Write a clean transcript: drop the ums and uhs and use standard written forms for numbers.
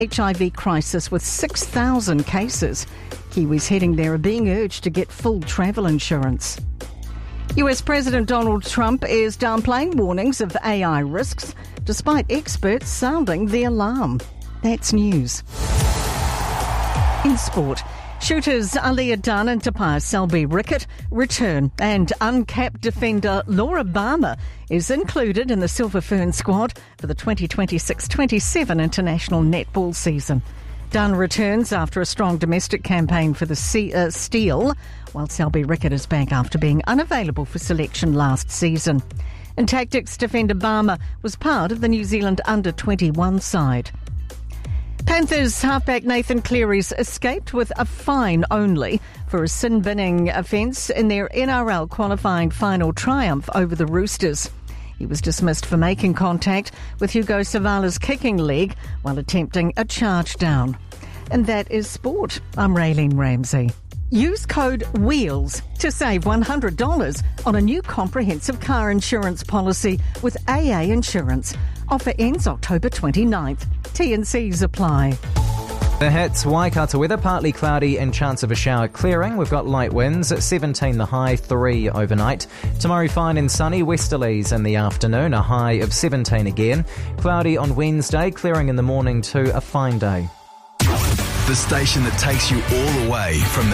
HIV crisis with 6,000 cases. Kiwis heading there are being urged to get full travel insurance. US President Donald Trump is downplaying warnings of AI risks, despite experts sounding the alarm. That's news. In sport, shooters Aliyah Dunn and Tobias Selby-Rickett return, and uncapped defender Laura Barmer is included in the Silver Fern squad for the 2026-27 international netball season. Dunn returns after a strong domestic campaign for the Steel, while Selby-Rickett is back after being unavailable for selection last season. In tactics, defender Barmer was part of the New Zealand under-21 side. Panthers halfback Nathan Cleary's escaped with a fine only for a sin-binning offence in their NRL qualifying final triumph over the Roosters. He was dismissed for making contact with Hugo Savala's kicking leg while attempting a charge down. And that is sport. I'm Raylene Ramsey. Use code WHEELS to save $100 on a new comprehensive car insurance policy with AA Insurance. Offer ends October 29th. T&Cs apply. The hits, Waikato weather, partly cloudy and chance of a shower clearing. We've got light winds at 17 the high, 3 overnight. Tomorrow fine and sunny, westerlies in the afternoon, a high of 17 again. Cloudy on Wednesday, clearing in the morning to a fine day. The station that takes you all the way from the